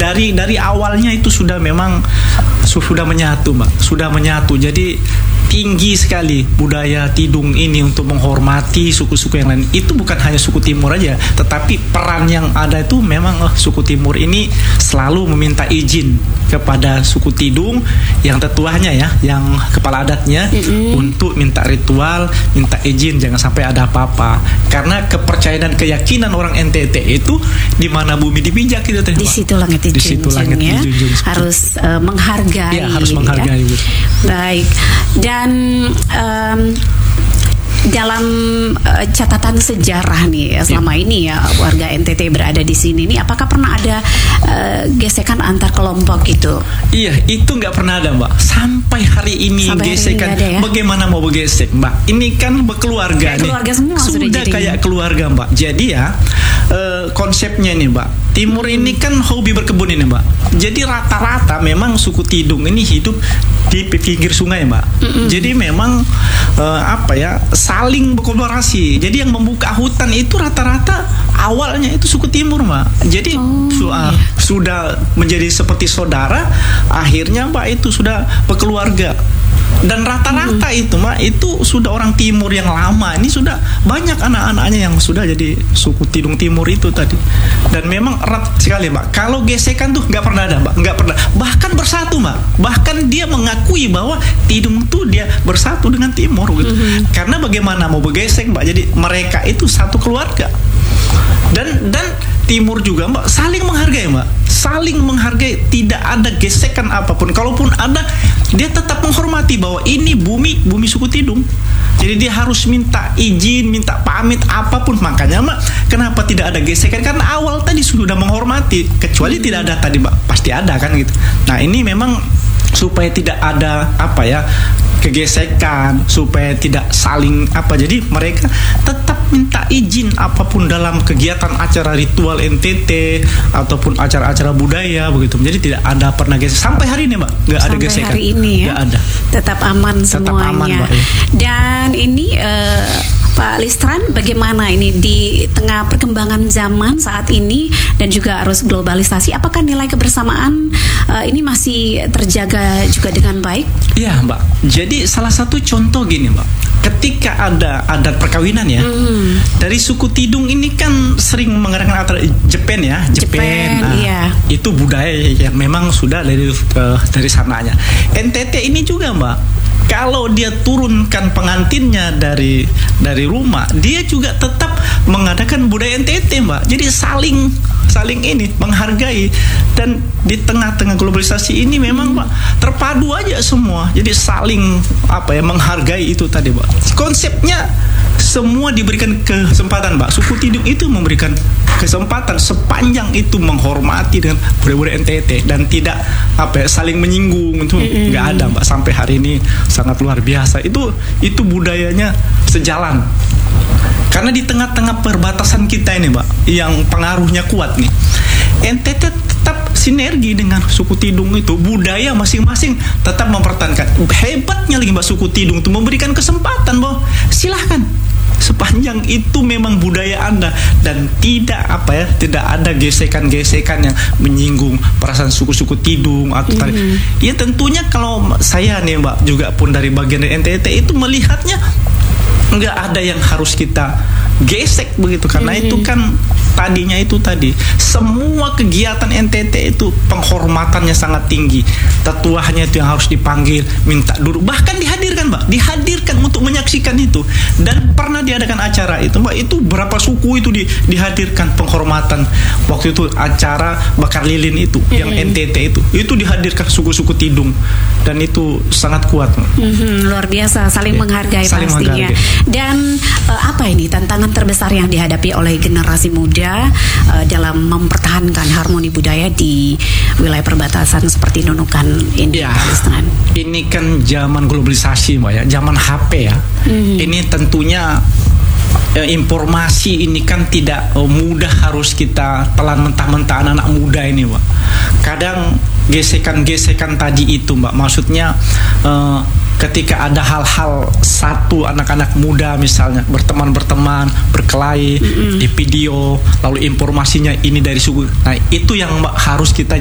dari awalnya itu sudah memang sudah menyatu, Mbak. Sudah menyatu. Jadi tinggi sekali budaya Tidung ini untuk menghormati suku-suku yang lain. Itu bukan hanya suku Timur aja, tetapi peran yang ada itu memang suku Timur ini selalu meminta izin kepada suku Tidung yang tetuanya ya, yang kepala adatnya untuk minta ritual, minta izin jangan sampai ada apa-apa. Karena kepercayaan dan keyakinan orang NTT itu di mana bumi dipijak itu tadi. Di situ langit dijunjung ya. Harus menghargai. Ya, harus menghargai. Ya. Baik. Dan dalam catatan sejarah nih ya, selama ini ya warga NTT berada di sini nih, apakah pernah ada gesekan antar kelompok gitu? Iya, itu nggak pernah ada, Mbak. Sampai hari ini gesekan. Ya? Bagaimana mau bergesek, Mbak? Ini kan berkeluarga nih. Keluarga semua sudah kayak keluarga, Mbak. Jadi ya konsepnya nih, Mbak. Timur ini kan hobi berkebun ini, Mbak. Jadi rata-rata memang suku Tidung ini hidup di pinggir sungai, Mbak. Jadi memang saling berkolaborasi. Jadi yang membuka hutan itu rata-rata awalnya itu suku Timur, Mbak. Jadi sudah menjadi seperti saudara. Akhirnya, Mbak, itu sudah berkeluarga. Dan rata-rata itu, Mbak, itu sudah orang Timur yang lama. Ini sudah banyak anak-anaknya yang sudah jadi suku Tidung Timur itu tadi. Dan memang erat sekali, Mbak. Kalau gesekan tuh nggak pernah ada, Mbak. Nggak pernah. Bahkan bersatu, Mbak. Bahkan dia mengakui bahwa Tidung tuh dia bersatu dengan Timur gitu. Karena bagaimana mau bergesek, Mbak. Jadi mereka itu satu keluarga. Dan Timur juga, Mbak, saling menghargai, Mbak. Saling menghargai, tidak ada gesekan apapun. Kalaupun ada, dia tetap menghormati bahwa ini bumi suku Tidung. Jadi dia harus minta izin, minta pamit apapun. Makanya, Mbak, kenapa tidak ada gesekan? Karena awal tadi sudah menghormati. Kecuali tidak ada tadi, Mbak, pasti ada kan gitu. Nah, ini memang supaya tidak ada kegesekan, supaya tidak saling jadi mereka tetap minta izin apapun dalam kegiatan acara ritual NTT ataupun acara-acara budaya begitu. Jadi tidak ada pernah gesek sampai hari ini, Mbak. Nggak ada gesekan. Sampai hari ini ya. Nggak ada. Tetap aman semuanya. Tetap aman, Mbak, ya. Dan ini Pak Listran, bagaimana ini di tengah perkembangan zaman saat ini dan juga arus globalisasi, apakah nilai kebersamaan ini masih terjaga juga dengan baik? Iya, Mbak. Jadi salah satu contoh gini, Mbak. Ketika ada adat perkawinan ya, dari suku Tidung ini kan sering mengadakan acara Jepen ya, Jepen. Iya. Itu budaya yang memang sudah dari sananya. NTT ini juga, Mbak. Kalau dia turunkan pengantinnya dari rumah, dia juga tetap mengadakan budaya NTT, Mbak. Jadi saling ini menghargai. Dan di tengah-tengah globalisasi ini memang, Mbak, terpadu aja semua. Jadi saling menghargai itu tadi, Mbak. Konsepnya semua diberikan kesempatan, Mbak. Suku Tidung itu memberikan kesempatan sepanjang itu menghormati dengan budaya NTT dan tidak saling menyinggung. Itu nggak ada, Mbak, sampai hari ini. Sangat luar biasa. Itu budayanya sejalan. Karena di tengah-tengah perbatasan kita ini, Mbak, yang pengaruhnya kuat nih, NTT tetap sinergi dengan suku Tidung itu. Budaya masing-masing tetap mempertahankan. Hebatnya lagi, Mbak, suku Tidung itu memberikan kesempatan bahwa silahkan sepanjang itu memang budaya Anda dan tidak ada gesekan-gesekan yang menyinggung perasaan suku-suku Tidung atau ya tentunya kalau saya nih, Mbak, juga pun dari bagian dari NTT itu melihatnya nggak ada yang harus kita gesek begitu, karena itu kan tadinya itu tadi semua kegiatan NTT itu penghormatannya sangat tinggi. Tetuanya itu yang harus dipanggil, minta duduk, bahkan dihadirkan, Mbak, dihadirkan untuk menyaksikan itu. Dan pernah diadakan acara itu, Mbak, itu berapa suku itu dihadirkan penghormatan. Waktu itu acara bakar lilin itu yang NTT itu dihadirkan suku-suku Tidung dan itu sangat kuat, Mbak. Luar biasa, saling menghargai pastinya. Menghargai. Dan apa ini tantangan terbesar yang dihadapi oleh generasi muda dalam mempertahankan harmoni budaya di wilayah perbatasan seperti Nunukan ini? Ya, ini kan zaman globalisasi, Mbak, ya, zaman HP ya. Ini tentunya informasi ini kan tidak mudah harus kita telan mentah-mentah anak-anak muda ini, Mbak. Kadang gesekan-gesekan tadi itu, Mbak, maksudnya ketika ada hal-hal satu anak-anak muda misalnya berteman berkelahi di video, lalu informasinya ini dari suku. Nah, itu yang, Mbak, harus kita